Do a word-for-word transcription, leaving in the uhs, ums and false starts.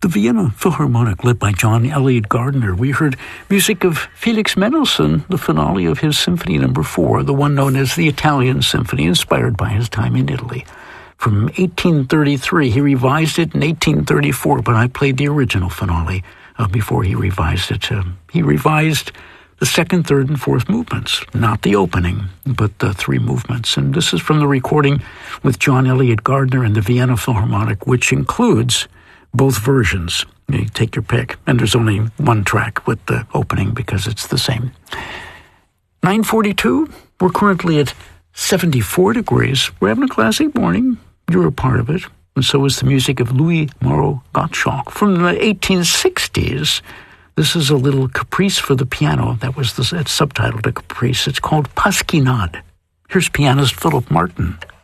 the Vienna Philharmonic, led by John Elliott Gardiner. We heard music of Felix Mendelssohn, the finale of his Symphony Number Four, the one known as the Italian Symphony, inspired by his time in Italy. From eighteen thirty-three, he revised it in eighteen thirty-four, but I played the original finale uh, before he revised it. Uh, he revised the second, third, and fourth movements, not the opening, but the three movements. And this is from the recording with John Elliott Gardiner and the Vienna Philharmonic, which includes both versions. You take your pick. And there's only one track with the opening because it's the same. nine forty-two, we're currently at seventy-four degrees. We're having a classic morning. You're a part of it. And so is the music of Louis Moreau Gottschalk from the eighteen sixties. This is a little caprice for the piano. That was the it's subtitled a caprice. It's called Pasquinade. Here's pianist Philip Martin.